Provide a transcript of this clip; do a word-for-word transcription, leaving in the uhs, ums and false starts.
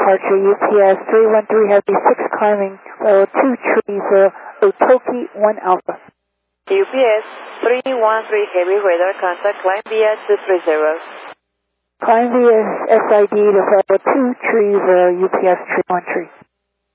departure, U P S three one three Heavy six climbing, level two three zero, Otoki one Alpha. U P S three one three Heavy radar contact, climb via two three zero. Climb via S I D to level two three zero, U P S three one three.